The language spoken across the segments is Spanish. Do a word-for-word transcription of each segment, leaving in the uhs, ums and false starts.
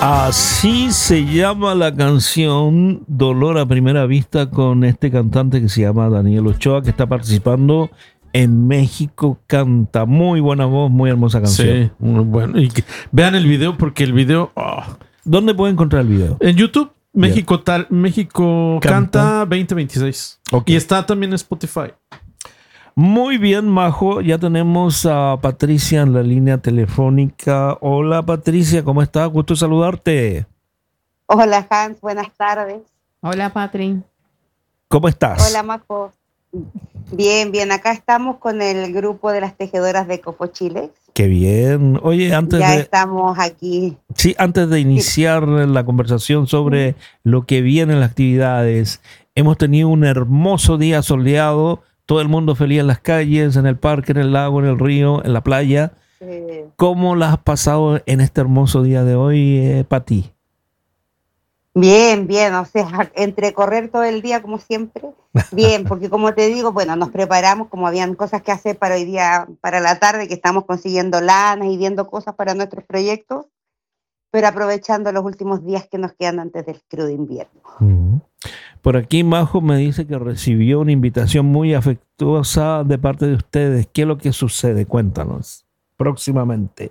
Así se llama la canción Dolor a Primera Vista con este cantante que se llama Daniel Ochoa, que está participando en México Canta. Muy buena voz, muy hermosa canción. Sí, muy bueno. Y que, vean el video porque el video... Oh. ¿Dónde pueden encontrar el video? En YouTube, México, tal, México Canta, Canta veinte veintiséis. Okay. Y está también en Spotify. Muy bien, Majo. Ya tenemos a Patricia en la línea telefónica. Hola, Patricia, ¿cómo estás? Gusto saludarte. Hola, Hans. Buenas tardes. Hola, Patri. ¿Cómo estás? Hola, Majo. Bien, bien. Acá estamos con el grupo de las tejedoras de Copo Chile. Qué bien. Oye, antes ya de... estamos aquí. Sí, antes de iniciar sí. la conversación sobre lo que vienen las actividades, hemos tenido un hermoso día soleado. Todo el mundo feliz en las calles, en el parque, en el lago, en el río, en la playa. Sí. ¿Cómo las has pasado en este hermoso día de hoy, eh, Pati? Bien, bien. O sea, entre correr todo el día, como siempre, bien. Porque como te digo, bueno, nos preparamos, como habían cosas que hacer para hoy día, para la tarde, que estamos consiguiendo lanas y viendo cosas para nuestros proyectos, pero aprovechando los últimos días que nos quedan antes del crudo invierno. Uh-huh. Por aquí Majo me dice que recibió una invitación muy afectuosa de parte de ustedes. ¿Qué es lo que sucede? Cuéntanos próximamente.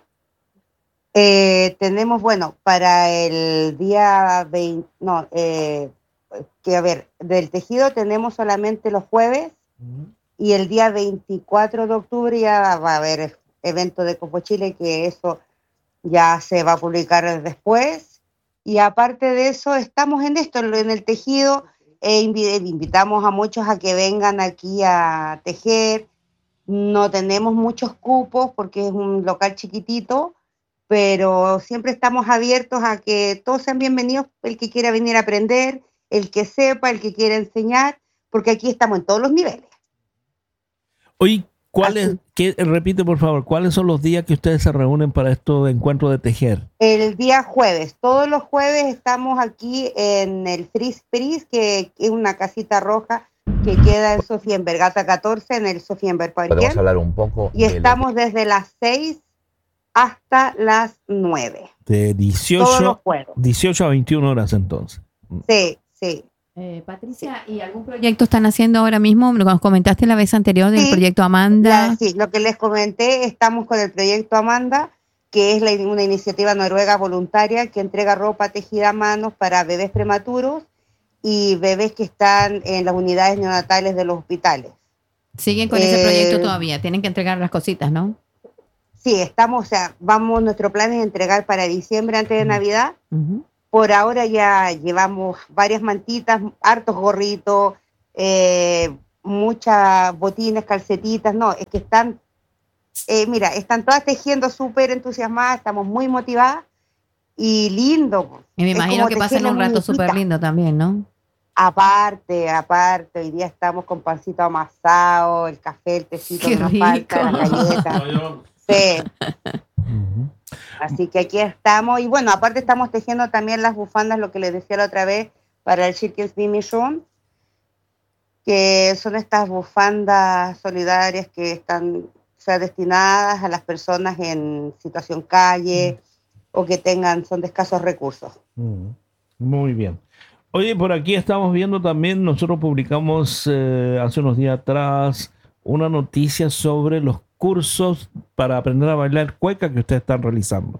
Eh, tenemos, bueno, para el día veinte, no, eh, que a ver, del tejido tenemos solamente los jueves uh-huh. y el día veinticuatro de octubre ya va a haber evento de Copo Chile, que eso ya se va a publicar después. Y aparte de eso, estamos en esto, en el tejido. Eh, invitamos a muchos a que vengan aquí a tejer. No tenemos muchos cupos porque es un local chiquitito, pero siempre estamos abiertos a que todos sean bienvenidos, el que quiera venir a aprender, el que sepa, el que quiera enseñar, porque aquí estamos en todos los niveles. Hoy, ¿cuáles, qué, repite por favor, cuáles son los días que ustedes se reúnen para estos encuentros de tejer? El día jueves, todos los jueves estamos aquí en el Fris Pris, que es una casita roja que queda en Sofienberg, Gata catorce, en el Sofienberg Parque. Podemos hablar un poco. Y estamos lo... desde las seis hasta las nueve. De dieciocho, dieciocho a veintiuna horas entonces. Sí, sí. Eh, Patricia, ¿y algún proyecto están haciendo ahora mismo? Nos comentaste la vez anterior del sí, proyecto Amanda. La, sí, lo que les comenté, estamos con el proyecto Amanda, que es la, una iniciativa noruega voluntaria que entrega ropa tejida a mano para bebés prematuros y bebés que están en las unidades neonatales de los hospitales. Siguen con eh, ese proyecto todavía, tienen que entregar las cositas, ¿no? Sí, estamos, o sea, vamos, nuestro plan es entregar para diciembre antes de Navidad. Uh-huh. Por ahora ya llevamos varias mantitas, hartos gorritos, eh, muchas botines, calcetitas, no, es que están, eh, mira, están todas tejiendo súper entusiasmadas, estamos muy motivadas y lindo. Y me imagino que pasan un rato súper lindo también, ¿no? Aparte, aparte, hoy día estamos con pancito amasado, el café, el tecito, Qué una rico. falta, la galleta. Sí. Uh-huh. Así que aquí estamos, y bueno, aparte estamos tejiendo también las bufandas, lo que les decía la otra vez, para el Cirkens Mission, que son estas bufandas solidarias que están, o sea, destinadas a las personas en situación calle uh-huh. o que tengan, son de escasos recursos. Uh-huh. Muy bien. Oye, por aquí estamos viendo también, nosotros publicamos eh, hace unos días atrás una noticia sobre los cursos para aprender a bailar cueca que ustedes están realizando.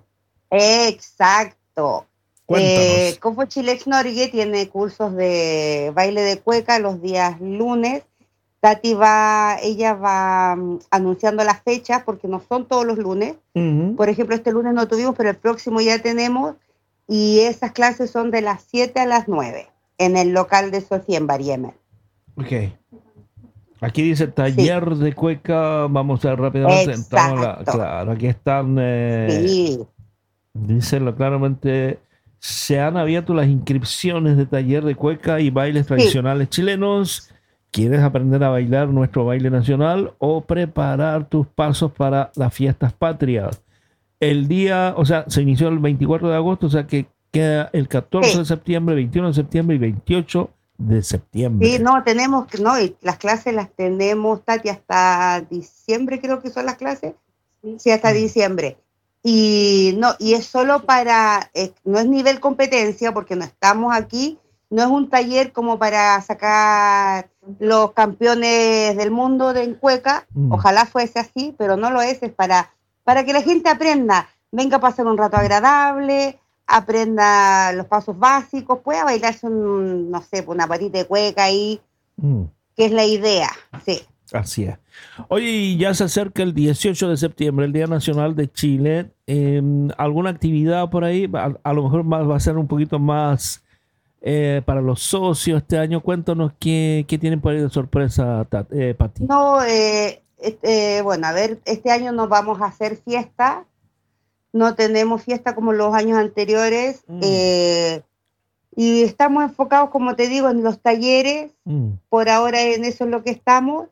Exacto. Cuéntanos. Eh, Copo Chilex Norge tiene cursos de baile de cueca los días lunes. Tati va, ella va um, anunciando las fechas porque no son todos los lunes. Uh-huh. Por ejemplo, este lunes no tuvimos, pero el próximo ya tenemos. Y esas clases son de las siete a las nueve en el local de Sofía en Bariemen. Ok. Aquí dice taller sí. de cueca, vamos a ver rápidamente. La, claro, aquí están, eh, sí. dice claramente, se han abierto las inscripciones de taller de cueca y bailes tradicionales sí. chilenos. ¿Quieres aprender a bailar nuestro baile nacional o preparar tus pasos para las fiestas patrias? El día, o sea, se inició el veinticuatro de agosto, o sea que queda el catorce sí. de septiembre, veintiuno de septiembre y veintiocho de septiembre. Sí, no, tenemos, no, y las clases las tenemos, Tati, hasta diciembre creo que son las clases. Sí, sí hasta mm. diciembre. Y no, y es solo para, eh, no es nivel competencia, porque no estamos aquí, no es un taller como para sacar los campeones del mundo de en cueca, mm. ojalá fuese así, pero no lo es, es para, para que la gente aprenda, venga a pasar un rato agradable, aprenda los pasos básicos, pueda bailarse un, no sé, una patita de cueca ahí, mm. que es la idea, sí. Así es. Oye, ya se acerca el dieciocho de septiembre, el Día Nacional de Chile. Eh, ¿Alguna actividad por ahí? A, a lo mejor más, va a ser un poquito más eh, para los socios este año. Cuéntanos qué, qué tienen por ahí de sorpresa, eh, Pati. No, eh, este, bueno, a ver, este año nos vamos a hacer fiesta. No tenemos fiesta como los años anteriores. Mm. Eh, y estamos enfocados, como te digo, en los talleres. Mm. Por ahora en eso es lo que estamos.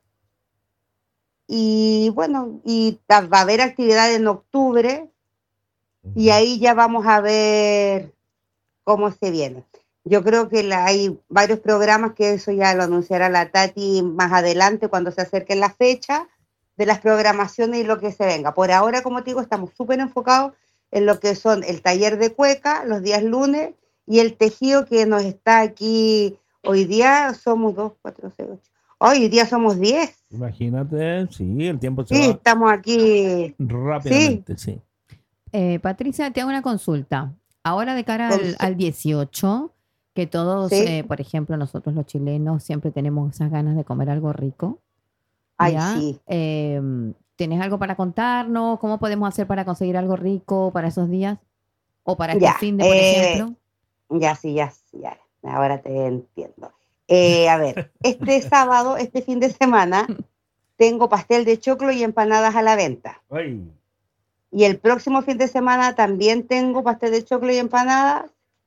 Y bueno, y va a haber actividad en octubre y ahí ya vamos a ver cómo se viene. Yo creo que la, hay varios programas que eso ya lo anunciará la Tati más adelante cuando se acerquen la fecha de las programaciones y lo que se venga. Por ahora, como te digo, estamos súper enfocados en lo que son el taller de cueca los días lunes y el tejido que nos está aquí. Hoy día somos dos, cuatro, seis, ocho. Hoy día somos diez. Imagínate, sí, el tiempo se sí, va. Sí, estamos aquí. Rápidamente, sí. sí. Eh, Patricia, te hago una consulta. Ahora de cara al, al dieciocho, que todos, sí. eh, por ejemplo, nosotros los chilenos siempre tenemos esas ganas de comer algo rico. Ay, ¿ya? sí. Eh, ¿Tienes algo para contarnos? ¿Cómo podemos hacer para conseguir algo rico para esos días? ¿O para este ya, fin de, por eh, ejemplo? Ya, sí, ya, ya. Ahora te entiendo. Eh, a ver, este sábado, este fin de semana, tengo pastel de choclo y empanadas a la venta. Ay. Y el próximo fin de semana también tengo pastel de choclo y empanadas.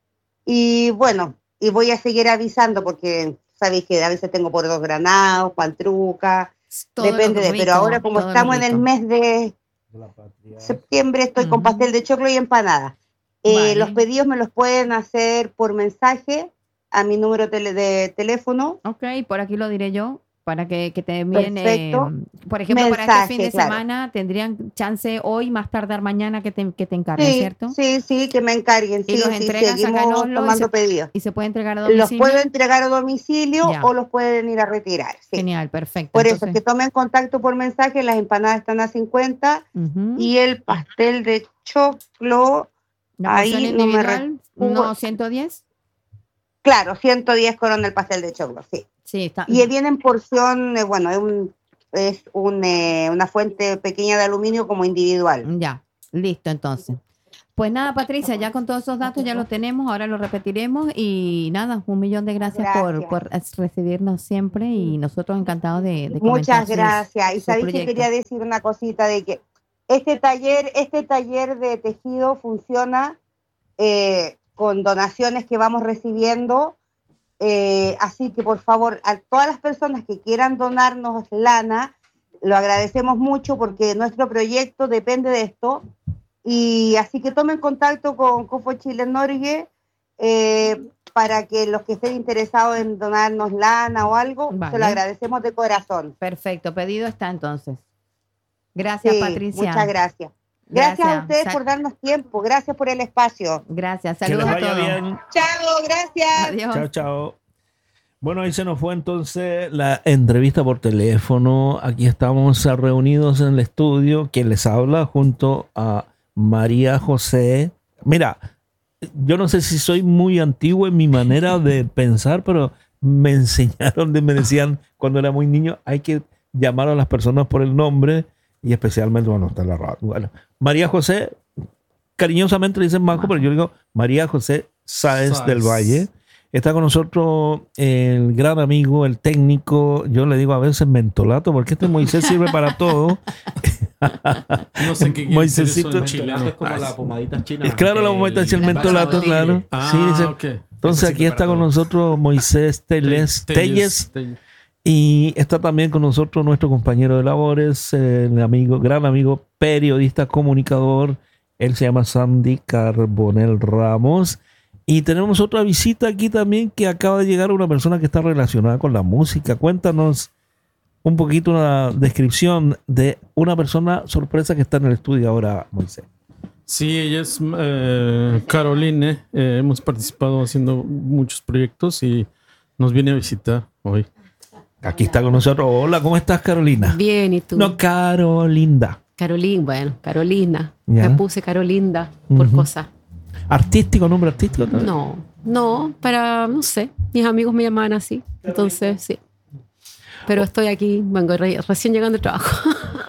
Y bueno, y voy a seguir avisando porque sabéis que a veces tengo por dos granados, pantruca, todo depende de, rico, pero ahora como estamos en el mes de, de septiembre, estoy uh-huh. con pastel de choclo y empanadas. Eh, vale. Los pedidos me los pueden hacer por mensaje a mi número tele, de teléfono. Ok, por aquí lo diré yo, para que, que te envíen, eh, por ejemplo, mensaje, para este fin de claro. semana, tendrían chance hoy, más tardar mañana, que te, que te encarguen, sí, ¿cierto? Sí, sí, que me encarguen. Y sí, los sí, entregas a Canoslo tomando y se, pedidos. y se puede entregar a domicilio. Los puedo entregar a domicilio ya. O los pueden ir a retirar. Sí. Genial, perfecto. Por Entonces, eso, que tomen contacto por mensaje, las empanadas están a cincuenta uh-huh. y el pastel de choclo, ¿la ahí no me re... no ciento diez? Claro, ciento diez corona el pastel de choclo, sí. Sí, está. Y viene en porción, eh, bueno, es, un, es un, eh, una fuente pequeña de aluminio como individual. Ya, listo entonces. Pues nada, Patricia, ya con todos esos datos ya los tenemos, ahora los repetiremos y nada, un millón de gracias, gracias. Por, por recibirnos siempre y nosotros encantados de, de Muchas gracias. Sus, y sabéis que quería decir una cosita de que este taller, este taller de tejido funciona eh, con donaciones que vamos recibiendo. Eh, así que por favor a todas las personas que quieran donarnos lana, lo agradecemos mucho porque nuestro proyecto depende de esto y así que tomen contacto con Cofo Chile Norge eh, para que los que estén interesados en donarnos lana o algo, vale. Se lo agradecemos de corazón. Perfecto, pedido está entonces. Gracias, sí, Patricia. Muchas gracias. Gracias, gracias a ustedes Sal- por darnos tiempo. Gracias por el espacio. Gracias. Saludos a todos. Bien. Chao, gracias. Adiós. Chao, chao. Bueno, ahí se nos fue entonces la entrevista por teléfono. Aquí estamos reunidos en el estudio. Quien les habla junto a María José. Mira, yo no sé si soy muy antiguo en mi manera de pensar, pero me enseñaron, me decían cuando era muy niño, hay que llamar a las personas por el nombre. Y especialmente, bueno, está en la radio. Bueno, María José, cariñosamente le dicen Majo, pero yo digo María José Sáez, Sáez del Valle. Está con nosotros el gran amigo, el técnico, yo le digo a veces mentolato, porque este Moisés sirve para todo. No sé qué Moisésito es chileno, es como la pomadita china. Es claro, la pomadita china, el mentolato, claro. Ah, sí, dice, okay. Entonces aquí está con nosotros Moisés Telles. Telles. Y está también con nosotros nuestro compañero de labores, el amigo, gran amigo, periodista, comunicador. Él se llama Sandy Carbonell Ramos. Y tenemos otra visita aquí también que acaba de llegar, una persona que está relacionada con la música. Cuéntanos un poquito una descripción de una persona sorpresa que está en el estudio ahora, Moisés. Sí, ella es eh, Caroline. Eh, hemos participado haciendo muchos proyectos y nos viene a visitar hoy. Aquí está con nosotros. Hola, ¿cómo estás, Carolina? Bien, ¿y tú? No, Carolinda. Carolina, bueno, Carolina. Ya. Me puse Carolinda por Ujú. cosas. ¿Artístico, nombre artístico también? No, no, para, no sé, mis amigos me llaman así. Entonces, sí. Pero estoy aquí, vengo re- recién llegando al trabajo.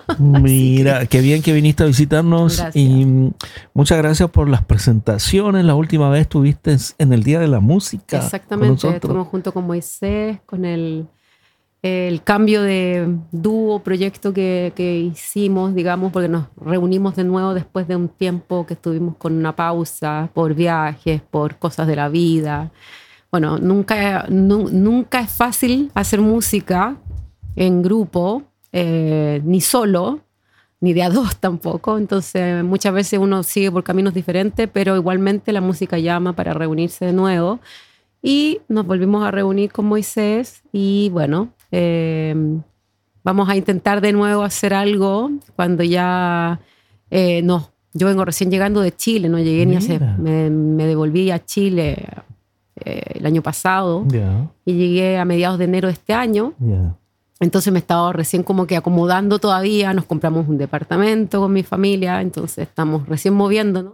Mira, qué bien que viniste a visitarnos. Gracias. Y mm, muchas gracias por las presentaciones. La última vez estuviste en el Día de la Música. con Exactamente, nosotros. estuvimos junto con Moisés, con el, el cambio de dúo, proyecto que, que hicimos, digamos, porque nos reunimos de nuevo después de un tiempo que estuvimos con una pausa por viajes, por cosas de la vida. Bueno, nunca, nu- nunca es fácil hacer música en grupo, eh, ni solo, ni de a dos tampoco. Entonces, muchas veces uno sigue por caminos diferentes, pero igualmente la música llama para reunirse de nuevo. Y nos volvimos a reunir con Moisés y bueno, eh, vamos a intentar de nuevo hacer algo cuando ya eh, no. Yo vengo recién llegando de Chile, no llegué ni hace, Mira. me, me devolví a Chile eh, el año pasado Ya, y llegué a mediados de enero de este año. ya. Entonces me estaba recién como que acomodando todavía, nos compramos un departamento con mi familia, entonces estamos recién moviéndonos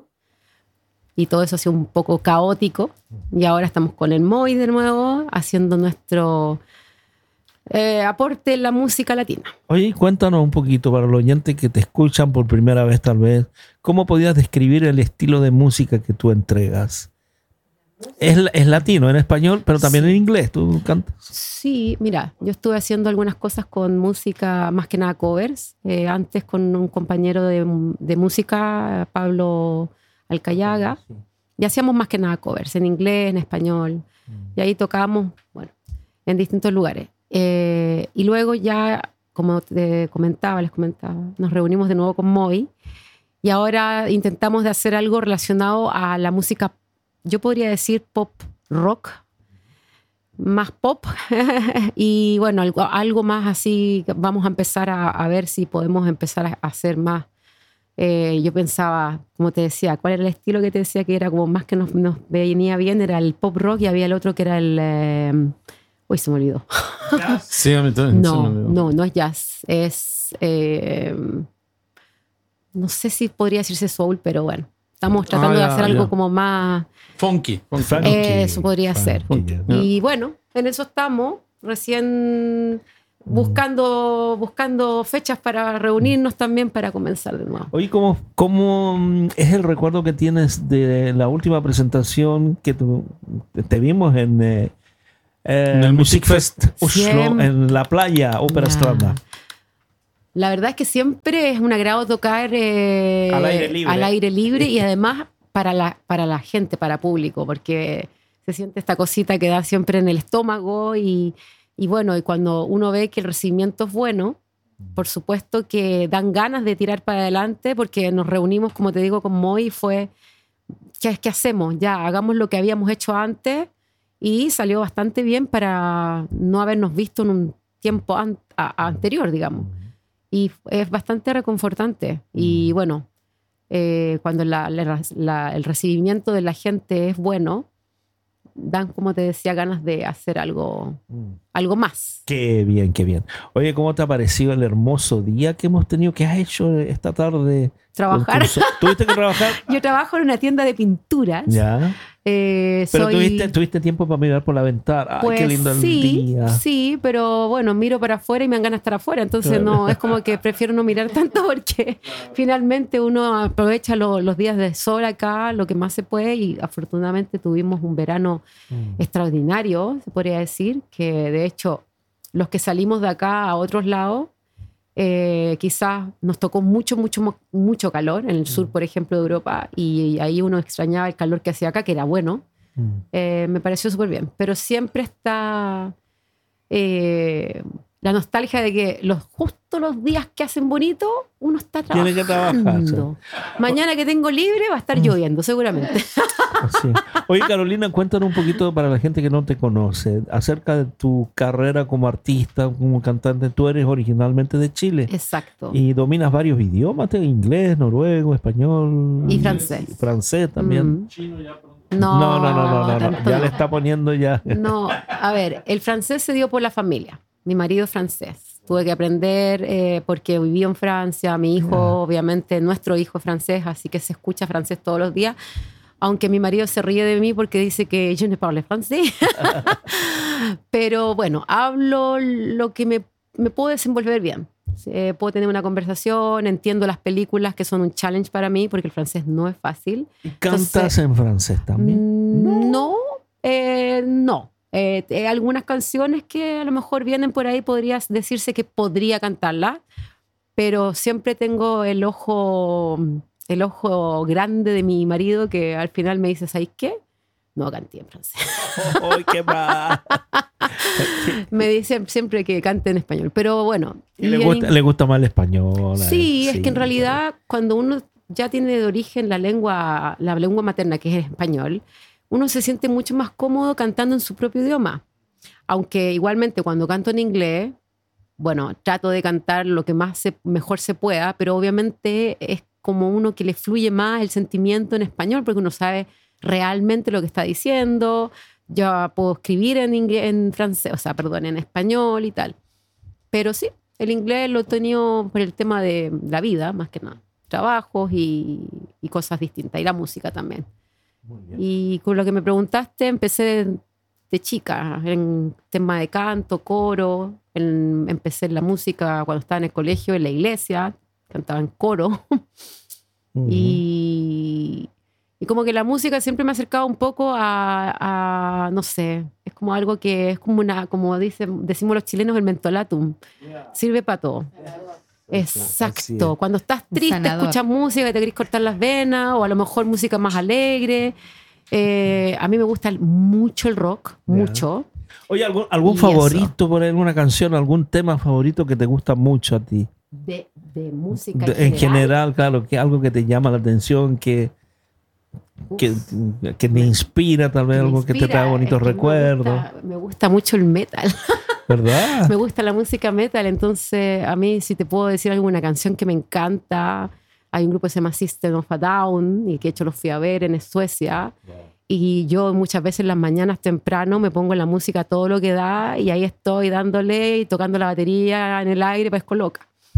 y todo eso ha sido un poco caótico y ahora estamos con el Moy de nuevo haciendo nuestro eh, aporte en la música latina. Oye, cuéntanos un poquito para los oyentes que te escuchan por primera vez tal vez, ¿cómo podías describir el estilo de música que tú entregas? Es, es latino, en español, pero también Sí. en inglés. ¿Tú cantas? Sí, mira, yo estuve haciendo algunas cosas con música, más que nada covers, eh, antes con un compañero de, de música, Pablo Alcayaga, y hacíamos más que nada covers, en inglés, en español, y ahí tocábamos, bueno, en distintos lugares. Eh, y luego ya, como te comentaba, les comentaba, nos reunimos de nuevo con Moy, y ahora intentamos de hacer algo relacionado a la música, yo podría decir pop rock, más pop y bueno, algo, algo más así, vamos a empezar a, a ver si podemos empezar a hacer más. Eh, yo pensaba, como te decía, ¿cuál era el estilo que te decía que era como más que nos, nos venía bien? Era el pop rock y había el otro que era el... Eh, uy, se me olvidó. Sí, a mí también se me No, olvidó. no, no es jazz, es... eh, no sé si podría decirse soul, pero bueno, estamos tratando Ah, de ya, hacer algo ya. como más... Funky. funky. Funky. Eso podría ser. Funky, ya. Y bueno, en eso estamos, recién buscando, buscando fechas para reunirnos también para comenzar de nuevo. Oye, ¿cómo, ¿cómo mm, es el recuerdo que tienes de la última presentación que tú, te vimos en, eh, eh, En el Music Music Fest Fest. Oslo, Siempre. en la playa, Ópera Ya. Strada? La verdad es que siempre es un agrado tocar eh, Al aire libre. al aire libre y además para la, para la gente, para público, porque se siente esta cosita que da siempre en el estómago y, y bueno, y cuando uno ve que el recibimiento es bueno, por supuesto que dan ganas de tirar para adelante porque nos reunimos, como te digo, con Moy y fue, ¿qué, qué hacemos? Ya, hagamos lo que habíamos hecho antes y salió bastante bien para no habernos visto en un tiempo an- a- anterior, digamos. Y es bastante reconfortante. Y bueno, eh, cuando la- la- la- el recibimiento de la gente es bueno, dan, como te decía, ganas de hacer algo, Mm. algo más. Qué bien, qué bien. Oye, ¿cómo te ha parecido el hermoso día que hemos tenido? ¿Qué has hecho esta tarde? Trabajar. Con tus- ¿Tuviste que trabajar? Yo trabajo en una tienda de pinturas. Ya. Eh, Pero soy- tuviste, tuviste tiempo para mirar por la ventana. Ay, Pues qué lindo el sí, día. sí, pero bueno, miro para afuera y me dan ganas de estar afuera, entonces Claro. no, es como que prefiero no mirar tanto porque finalmente uno aprovecha lo- los días de sol acá, lo que más se puede, y afortunadamente tuvimos un verano Mm. extraordinario, se podría decir, que de hecho los que salimos de acá a otros lados, eh, quizás nos tocó mucho, mucho, mo- mucho calor, en el sur, por ejemplo, de Europa, y ahí uno extrañaba el calor que hacía acá, que era bueno. Mm. Eh, me pareció súper bien, pero siempre está eh, la nostalgia de que los justo los días que hacen bonito, uno está trabajando. Tiene que trabajar. ¿Sí? Mañana que tengo libre va a estar lloviendo, seguramente. Sí. Oye, Carolina, cuéntanos un poquito para la gente que no te conoce, acerca de tu carrera como artista, como cantante. Tú eres originalmente de Chile. Exacto. Y dominas varios idiomas, inglés, noruego, español. Y francés. Y francés también. Mm. Chino ya pronto. No, no, no, no, no, no, no. Ya no. le está poniendo ya. No, a ver, el francés se dio por la familia. Mi marido es francés. Tuve que aprender eh, porque viví en Francia. Mi hijo, yeah. obviamente, nuestro hijo es francés, así que se escucha francés todos los días. Aunque mi marido se ríe de mí porque dice que yo no parle francés. Pero bueno, hablo lo que me, me puedo desenvolver bien. Eh, puedo tener una conversación, entiendo las películas que son un challenge para mí porque el francés no es fácil. ¿Y cantas Entonces, en francés también? No, no. Eh, no. Eh, eh, algunas canciones que a lo mejor vienen por ahí podrías decirse que podría cantarlas, pero siempre tengo el ojo, el ojo grande de mi marido que al final me dice, ¿sabes qué? No canté en francés. ¡Ay, qué mal! Me dicen siempre que cante en español, pero bueno. Y le, gusta, en... le gusta más el español. Sí, eh, es sí, que en realidad pero... cuando uno ya tiene de origen la lengua, la lengua materna, que es el español, uno se siente mucho más cómodo cantando en su propio idioma. Aunque igualmente cuando canto en inglés, bueno, trato de cantar lo que más se, mejor se pueda, pero obviamente es como uno que le fluye más el sentimiento en español porque uno sabe realmente lo que está diciendo. Yo puedo escribir en inglés, en francés, o sea, perdón, en español y tal. Pero sí, el inglés lo he tenido por el tema de la vida, más que nada. Trabajos y, y cosas distintas. Y la música también. Y con lo que me preguntaste, empecé de, de chica en tema de canto, coro. En, empecé en la música cuando estaba en el colegio, en la iglesia. Cantaba en coro. Uh-huh. Y... Y como que la música siempre me ha acercado un poco a, a no sé, es como algo que es como una, como dicen, decimos los chilenos, el mentolatum. Yeah. Sirve para todo. Yeah. Exacto. Cuando estás triste, sanador. Escuchas música y te querés cortar las venas, o a lo mejor música más alegre. Eh, a mí me gusta mucho el rock, yeah. mucho. Oye, ¿algún, algún favorito, por alguna canción, algún tema favorito que te gusta mucho a ti? De, de música de, en general. En general, claro, que algo que te llama la atención, que... Que, que me inspira, tal vez algo inspira, que te trae bonitos es que recuerdos. Me gusta, me gusta mucho el metal. ¿Verdad? Me gusta la música metal, entonces a mí, si te puedo decir alguna canción que me encanta, hay un grupo que se llama System of a Down y que de hecho los fui a ver en Suecia. Yeah. Y yo muchas veces en las mañanas temprano me pongo en la música todo lo que da y ahí estoy dándole y tocando la batería en el aire, pues loca. Mm.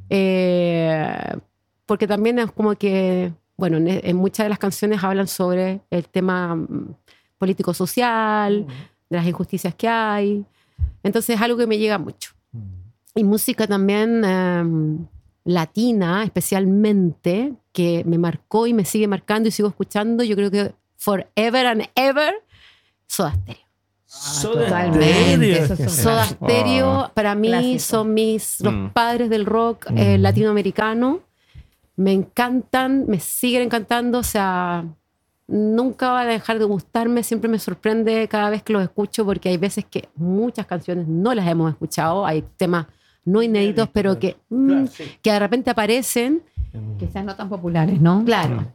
Eh, porque también es como que bueno, en, en muchas de las canciones hablan sobre el tema político-social, de las injusticias que hay. Entonces es algo que me llega mucho. Y música también eh, latina, especialmente, que me marcó y me sigue marcando y sigo escuchando, yo creo que forever and ever, Soda Stereo. Soda Totalmente. Soda Stereo, para mí, clásico. Son mis, los mm. padres del rock eh, latinoamericano. Me encantan, me siguen encantando, o sea, nunca va a dejar de gustarme, siempre me sorprende cada vez que los escucho porque hay veces que muchas canciones no las hemos escuchado, hay temas no inéditos, pero que, mm, que de repente aparecen. Quizás no tan populares, ¿no? Claro.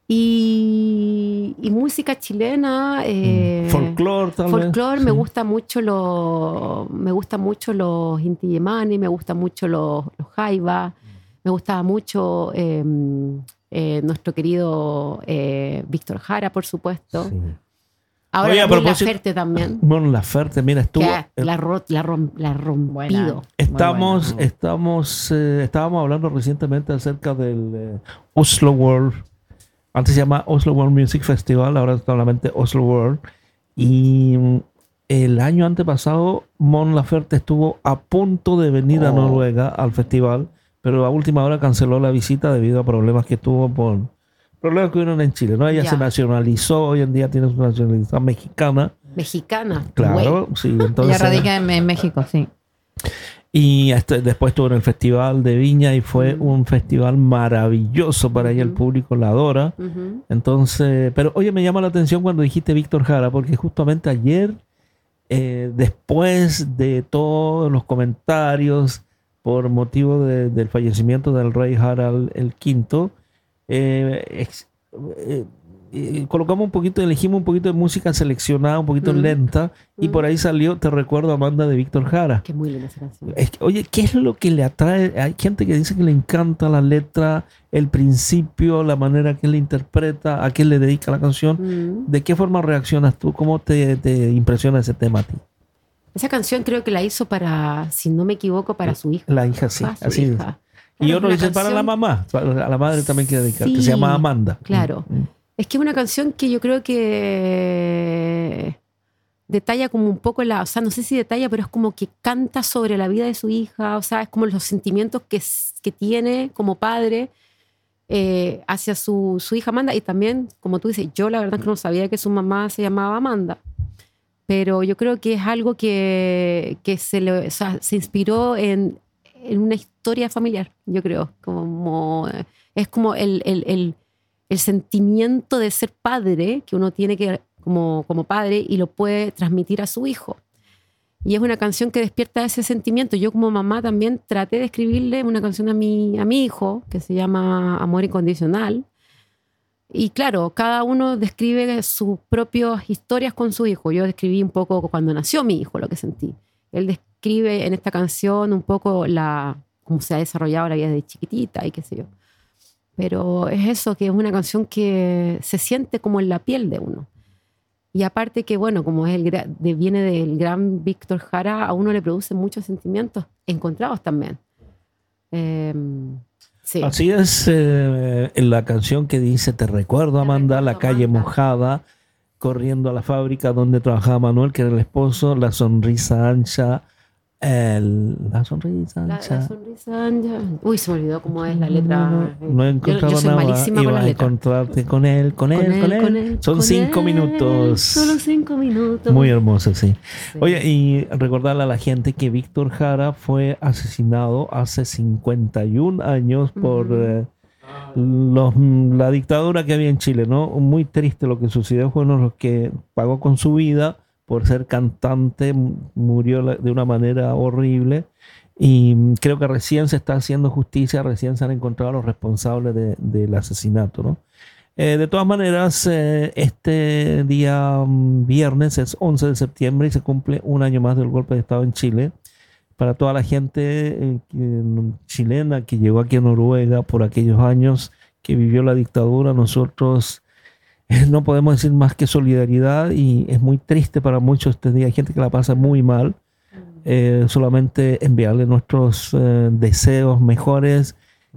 Y, y música chilena, eh, folclore también. Folclore, sí. me gusta mucho los, me gusta mucho los Inti Illimani, me gusta mucho los, los Jaiba. Me gustaba mucho eh, eh, nuestro querido eh, Víctor Jara, por supuesto. Sí. Ahora Oye, Mon Laferte también. Mon Laferte, mira, estuvo... Que la, ro, la, rom, la rompido. Buena. Estamos, buena. estamos, eh, estábamos hablando recientemente acerca del eh, Oslo World. Antes se llama Oslo World Music Festival, ahora es solamente Oslo World. Y el año antepasado, Mon Laferte estuvo a punto de venir oh. a Noruega al festival, pero a última hora canceló la visita debido a problemas que tuvo por problemas que hubieron en Chile, ¿no? Ella ya. se nacionalizó, hoy en día tiene su nacionalidad mexicana. Mexicana. Claro, Güey. sí. Entonces, ella radica en, en México, sí. Y este, después estuvo en el Festival de Viña y fue uh-huh. un festival maravilloso para uh-huh. ella, el público la adora. Uh-huh. Entonces, pero oye, me llama la atención cuando dijiste Víctor Jara, porque justamente ayer eh, después de todos los comentarios por motivo de, del fallecimiento del rey Harald el quinto, eh, ex, eh, eh, colocamos un poquito, elegimos un poquito de música seleccionada, un poquito mm. lenta, mm. y por ahí salió Te recuerdo, Amanda, de Víctor Jara. Qué muy linda esa canción. Es que, oye, ¿qué es lo que le atrae? Hay gente que dice que le encanta la letra, el principio, la manera que él interpreta, a qué le dedica la canción. Mm. ¿De qué forma reaccionas tú? ¿Cómo te, te impresiona ese tema a ti? Esa canción creo que la hizo para, si no me equivoco, para su hija. La hija, sí, así es. Claro, y otro dice canción... para la mamá, a la madre también quiere dedicar, sí, que se llama Amanda. Claro. Mm. Es que es una canción que yo creo que detalla como un poco la, o sea, no sé si detalla, pero es como que canta sobre la vida de su hija, o sea, es como los sentimientos que, que tiene como padre eh, hacia su, su hija Amanda. Y también, como tú dices, yo la verdad que no sabía que su mamá se llamaba Amanda, pero yo creo que es algo que, que se, le, o sea, se inspiró en, en una historia familiar, yo creo, como es como el, el, el el sentimiento de ser padre que uno tiene que como, como padre y lo puede transmitir a su hijo. Y es una canción que despierta ese sentimiento. Yo como mamá también traté de escribirle una canción a mi, a mi hijo que se llama Amor Incondicional. Y claro, cada uno describe sus propias historias con su hijo. Yo describí un poco cuando nació mi hijo, lo que sentí. Él describe en esta canción un poco la, cómo se ha desarrollado la vida de chiquitita y qué sé yo. Pero es eso, que es una canción que se siente como en la piel de uno. Y aparte que, bueno, como es el, de, viene del gran Víctor Jara, a uno le produce muchos sentimientos encontrados también. Eh, sí. Así es eh, en la canción que dice Te recuerdo, Amanda, Te recuerdo, la calle Amanda. Mojada, corriendo a la fábrica donde trabajaba Manuel, que era el esposo, la sonrisa ancha, El, la sonrisa ancha. La, la sonrisa ancha. Uy, se me olvidó cómo es la letra. No, no, no he encontrado yo, yo soy nada. Iba con a encontrarte con él, con, con él, él, con él. Con él Son con cinco él, minutos. Solo cinco minutos. Muy hermoso, sí. sí. Oye, y recordarle a la gente que Víctor Jara fue asesinado hace cincuenta y un años por uh-huh. eh, los, la dictadura que había en Chile, ¿no? Muy triste lo que sucedió. Fue uno de los que pagó con su vida por ser cantante, murió de una manera horrible y creo que recién se está haciendo justicia, recién se han encontrado los responsables de, del asesinato, ¿no? Eh, de todas maneras, eh, este día um, viernes es once de septiembre y se cumple un año más del golpe de Estado en Chile. Para toda la gente eh, chilena que llegó aquí a Noruega por aquellos años que vivió la dictadura, nosotros no podemos decir más que solidaridad y es muy triste para muchos este día. Hay gente que la pasa muy mal. Eh, solamente enviarle nuestros eh, deseos mejores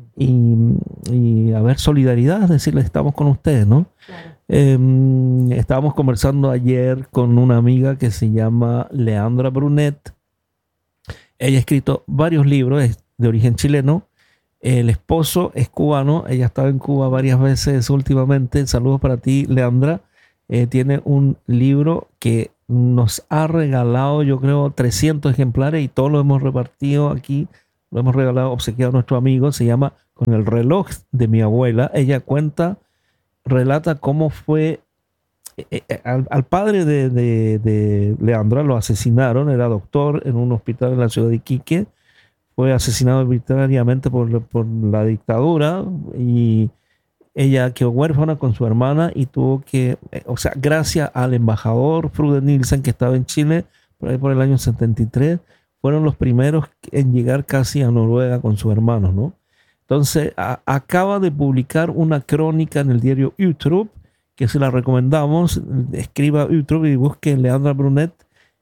y, y a ver, solidaridad, decirles estamos con ustedes, ¿no? Claro. Eh, estábamos conversando ayer con una amiga que se llama Leandra Brunet. Ella ha escrito varios libros, es de origen chileno. El esposo es cubano, ella ha estado en Cuba varias veces últimamente. Saludos para ti, Leandra. Eh, tiene un libro que nos ha regalado, yo creo, trescientos ejemplares y todos lo hemos repartido aquí, lo hemos regalado, obsequiado a nuestros amigos. Se llama Con el reloj de mi abuela. Ella cuenta, relata cómo fue eh, eh, al, al padre de, de, de Leandra lo asesinaron, era doctor en un hospital en la ciudad de Iquique. Fue asesinado arbitrariamente por, por la dictadura y ella quedó huérfana con su hermana y tuvo que, o sea, gracias al embajador Frude Nielsen que estaba en Chile por ahí por el año setenta y tres, fueron los primeros en llegar casi a Noruega con sus hermanos, ¿no? Entonces, a, acaba de publicar una crónica en el diario Utrup, que se la recomendamos. Escriba Utrup y busque Leandra Brunet.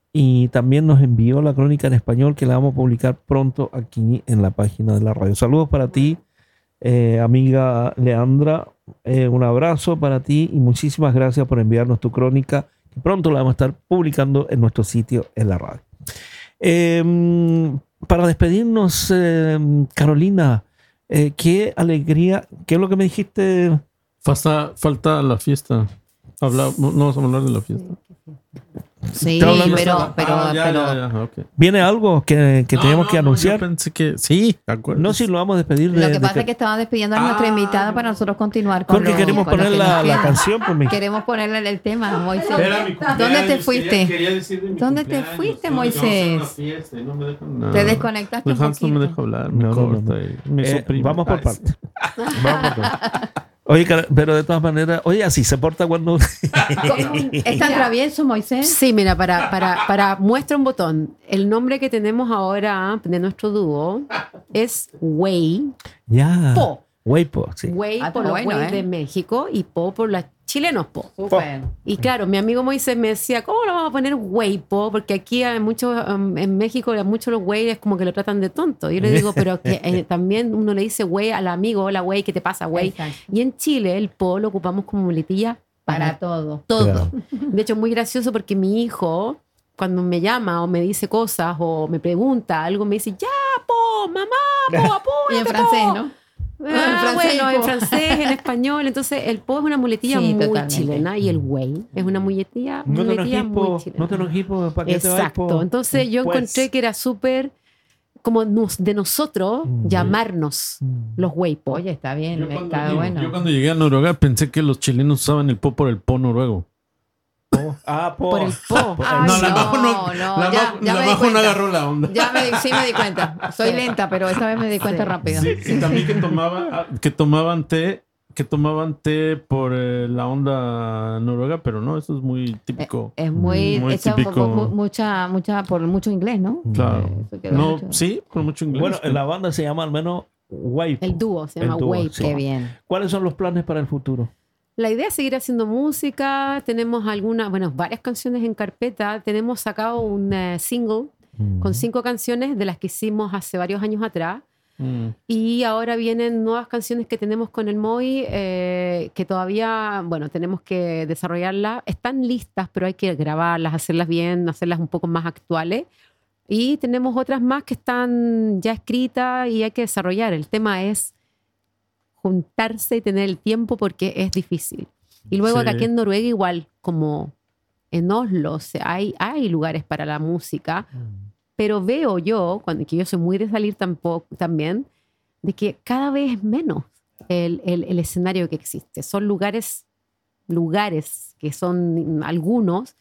Y también nos envió la crónica en español que la vamos a publicar pronto aquí en la página de la radio. Saludos para ti, eh, amiga Leandra. Eh, un abrazo para ti y muchísimas gracias por enviarnos tu crónica. Que pronto la vamos a estar publicando en nuestro sitio en la radio. Eh, para despedirnos, eh, Carolina, eh, qué alegría. ¿Qué es lo que me dijiste? Falta, falta la fiesta. Habla, no vamos a hablar de la fiesta. Sí, pero, pero, pero, ah, ya, pero... Ya, ya, okay. ¿Viene algo que, que no, tenemos no, que anunciar? No, yo pensé que sí, de acuerdo. No, si lo vamos a despedir. De, lo que de pasa que... es que estaba despidiendo a nuestra ah, invitada para nosotros continuar con Porque lo, queremos con poner lo que la, nos la queda. canción. Por mi... Queremos ponerle el tema, Moisés. Era ¿Dónde te fuiste? Quería, quería decir de mi ¿Dónde te fuiste, Moisés? No me dejan, no. Te desconectaste Los un Hans no poquito. me deja hablar, me No, corta no, no. y me Eh, suprime. vamos por Ay, partes. Vamos por partes. Oye, pero de todas maneras, oye, así se porta cuando... ¿Es tan travieso, Moisés? Sí, mira, para, para, para muestra un botón. El nombre que tenemos ahora de nuestro dúo es Way. Ya. Po. Weipo, sí. Way Ah, por está los bueno, Way ¿eh? de México y Po por los chilenos Po. Súper. Y claro, mi amigo Moisés me decía, ¿cómo lo vamos a poner Weipo? Porque aquí hay muchos, um, en México, a muchos los güeyes como que lo tratan de tonto. Yo le digo, pero que eh, también uno le dice güey al amigo, hola güey, ¿qué te pasa güey? Y en Chile el Po lo ocupamos como muletilla Para para todo. todo. Claro. De hecho, es muy gracioso porque mi hijo, cuando me llama o me dice cosas o me pregunta algo, me dice, ya, Po, mamá, Po, apúrate, Y en Po". francés, ¿no? Ah, En francés, bueno, Po. en francés, en español. Entonces, el Po es una muletilla Sí, muy totalmente. chilena y el güey es una muletilla, No te muletilla enojes, muy po. chilena. No te enojes, po, para que te vayas, Exacto. po. Entonces, yo Pues. encontré que era súper como nos- de nosotros Mm. llamarnos Mm. los güey Po. Oye, está bien, Yo cuando, está yo- bueno. yo cuando llegué a Noruega pensé que los chilenos usaban el po por el po noruego. Ah, po. Por el Po. Ay, no, la no, Majo no, no, la ya- Majo- ya la me di Majo no cuenta. agarró la onda. Ya me di, sí me di cuenta. Soy lenta, pero esta vez me di cuenta Sí. rápido. Sí, y también que tomaba, que tomaban té, que tomaban té por eh, la onda noruega, pero no, eso es muy típico. Es muy, Muy echa típico. mu- mucha, mucha, por mucho inglés, ¿no? Claro. Eso quedó No, mucho. sí, por mucho inglés. Bueno, la banda se llama al menos Weipo. El dúo se El llama dúo, güey sí. Po. Qué bien. ¿Cuáles son los planes para el futuro? La idea es seguir haciendo música. Tenemos algunas, bueno, varias canciones en carpeta. Tenemos sacado un eh, single con cinco canciones de las que hicimos hace varios años atrás. Mm. Y ahora vienen nuevas canciones que tenemos con el Moi, eh, que todavía, bueno, tenemos que desarrollarlas. Están listas, pero hay que grabarlas, hacerlas bien, hacerlas un poco más actuales. Y tenemos otras más que están ya escritas y hay que desarrollar. El tema es juntarse y tener el tiempo porque es difícil. Y luego Sí. que aquí en Noruega igual, como en Oslo, o sea, hay, hay lugares para la música, pero veo yo, cuando, que yo soy muy de salir tampoco, también, de que cada vez es menos el, el, el escenario que existe. Son lugares, lugares que son algunos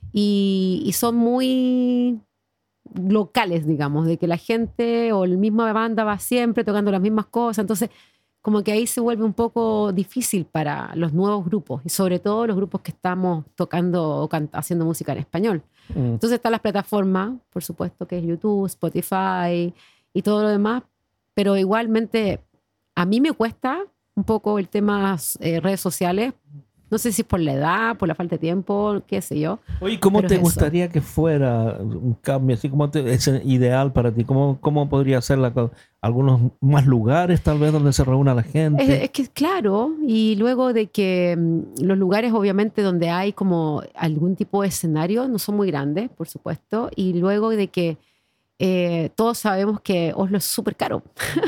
y, y son muy locales, digamos, de que la gente o la misma banda va siempre tocando las mismas cosas. Entonces, como que ahí se vuelve un poco difícil para los nuevos grupos y sobre todo los grupos que estamos tocando o can- haciendo música en español. Mm. Entonces están las plataformas, por supuesto, que es YouTube, Spotify y todo lo demás, pero igualmente a mí me cuesta un poco el tema eh, redes sociales. No sé si es por la edad, por la falta de tiempo, qué sé yo. Oye, ¿cómo Pero te es eso. gustaría que fuera un cambio? Así como te- es ideal para ti. ¿Cómo, cómo podría ser la, co- algunos más lugares tal vez donde se reúna la gente? Es, es que claro, y luego de que mm, los lugares obviamente donde hay como algún tipo de escenario no son muy grandes, por supuesto, y luego de que eh, todos sabemos que Oslo es súper caro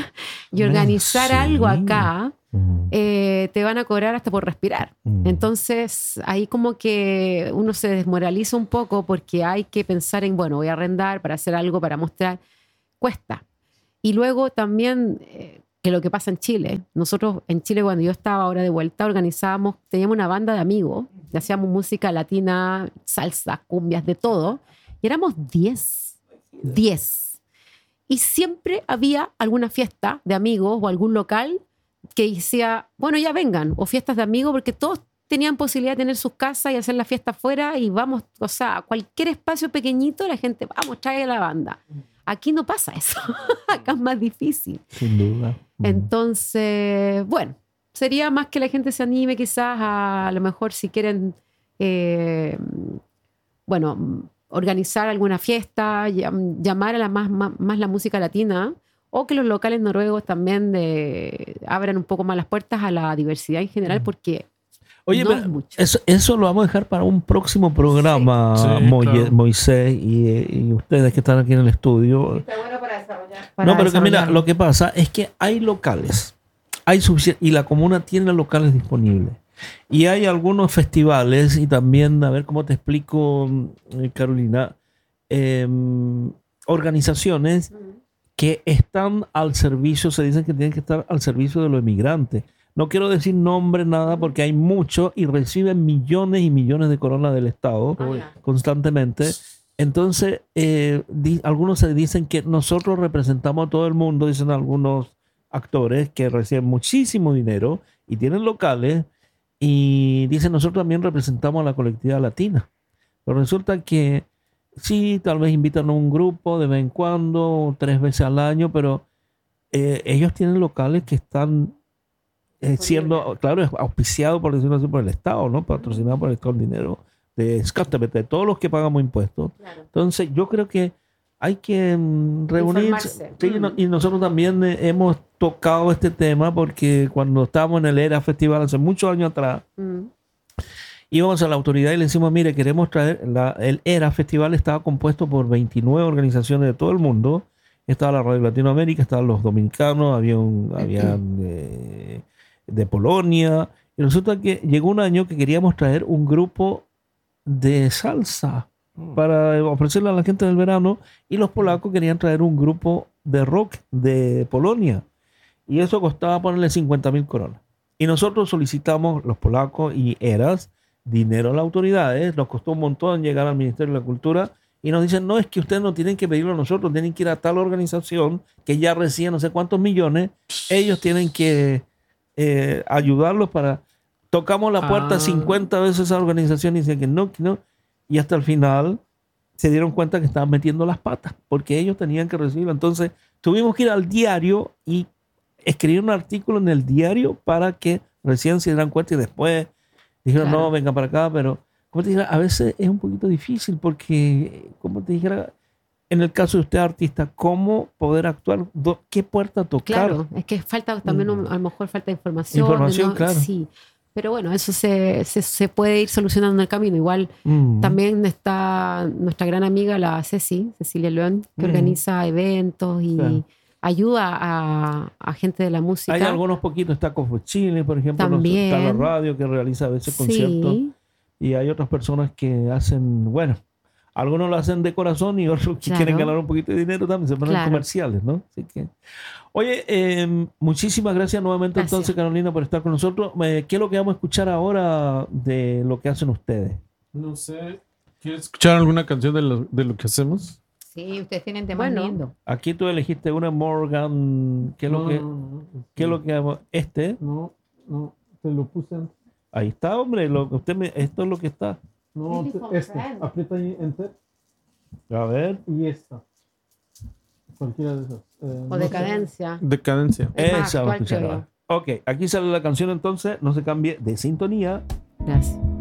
y Mm, organizar sí. algo acá Mm, eh, te van a cobrar hasta por respirar. mm. Entonces ahí como que uno se desmoraliza un poco porque hay que pensar en, bueno, voy a arrendar para hacer algo, para mostrar, cuesta. Y luego también, eh, que lo que pasa en Chile, nosotros en Chile cuando yo estaba ahora de vuelta organizábamos, teníamos una banda de amigos, y hacíamos música latina, salsa, cumbias, de todo, y éramos diez, diez. Y siempre había alguna fiesta de amigos o algún local que decía, bueno, ya vengan, o fiestas de amigos, porque todos tenían posibilidad de tener sus casas y hacer la fiesta afuera y vamos, o sea, cualquier espacio pequeñito, la gente, vamos, trae a la banda. Aquí no pasa eso, acá es más difícil. Sin duda. Mm. Entonces, bueno, sería más que la gente se anime quizás a, a lo mejor si quieren, eh, bueno, organizar alguna fiesta, llam- llamar a la más, más, más la música latina, o que los locales noruegos también de, abran un poco más las puertas a la diversidad en general, porque Oye, no pero es mucho. eso, eso lo vamos a dejar para un próximo programa, Sí. Sí, Moye- claro. Moisés y, y ustedes que están aquí en el estudio. Está bueno para desarrollar. No, pero que mira, lo que pasa es que hay locales, hay sufici- y la comuna tiene locales disponibles. Y hay algunos festivales y también, a ver cómo te explico, Carolina, eh, organizaciones que están al servicio, se dicen que tienen que estar al servicio de los inmigrantes. No quiero decir nombre, nada, porque hay muchos y reciben millones y millones de coronas del Estado ah, constantemente. Entonces, eh, di, algunos se dicen que nosotros representamos a todo el mundo, dicen algunos actores que reciben muchísimo dinero y tienen locales, y dicen nosotros también representamos a la colectividad latina. Pero resulta que sí, tal vez invitan a un grupo de vez en cuando, tres veces al año, pero eh, ellos tienen locales que están eh, siendo, claro, auspiciados, por decirlo así, por el Estado, ¿no? Patrocinados por el Estado, el dinero de Scotland, de todos los que pagamos impuestos. Claro. Entonces, yo creo que hay que mm, reunirse. Sí, mm. Y nosotros también eh, hemos tocado este tema porque cuando estábamos en el ERA Festival hace muchos años atrás, mm. íbamos a la autoridad y le decimos, mire, queremos traer, la, el ERA Festival estaba compuesto por veintinueve organizaciones de todo el mundo. Estaba la Radio Latinoamérica, estaban los dominicanos, había un, habían eh, de Polonia. Y resulta que llegó un año que queríamos traer un grupo de salsa para ofrecerle a la gente del verano, y los polacos querían traer un grupo de rock de Polonia, y eso costaba ponerle cincuenta mil coronas. Y nosotros solicitamos, los polacos y ERAS, dinero a las autoridades. Nos costó un montón llegar al Ministerio de la Cultura y nos dicen, no, es que ustedes no tienen que pedirlo a nosotros, tienen que ir a tal organización que ya recibe no sé cuántos millones, ellos tienen que eh, ayudarlos para... Tocamos la puerta ah. cincuenta veces a esa organización y dicen que no, que no. Y hasta el final se dieron cuenta que estaban metiendo las patas porque ellos tenían que recibirlo. Entonces tuvimos que ir al diario y escribir un artículo en el diario para que recién se dieran cuenta, y después dijeron, claro, no, vengan para acá. Pero, como te dijera, a veces es un poquito difícil porque, como te dijera, en el caso de usted, artista, ¿cómo poder actuar? ¿Qué puerta tocar? Claro, es que falta también, mm. a lo mejor falta información. Información, ¿no? claro. Sí. Pero bueno, eso se, se, se puede ir solucionando en el camino. Igual mm. también está nuestra gran amiga, la Ceci, Cecilia León, que mm. organiza eventos y claro, ayuda a, a gente de la música. Hay algunos poquitos, está Cofo Chile, por ejemplo, también. Está la radio que realiza a veces sí. conciertos. Y hay otras personas que hacen, bueno, algunos lo hacen de corazón y otros que claro, quieren ganar un poquito de dinero también, se ponen claro, comerciales, ¿no? Así que... Oye, eh, muchísimas gracias nuevamente gracias. entonces, Carolina, por estar con nosotros. Eh, ¿Qué es lo que vamos a escuchar ahora de lo que hacen ustedes? No sé. ¿Quieres escuchar alguna canción de lo, de lo que hacemos? Sí, ustedes tienen temas bueno, lindos. Aquí tú elegiste una Morgan. ¿Qué es lo no, que, no, no, ¿qué es lo que este? No, no, te lo puse antes. Ahí está, hombre. Lo, usted me, esto es lo que está. No, te, este. Aprieta ahí Enter. A ver. Y esta. Cualquiera de esas. Eh, o no Decadencia. Sé. Decadencia. Esa va a escuchar. Ok, aquí sale la canción entonces. No se cambie de sintonía. Gracias.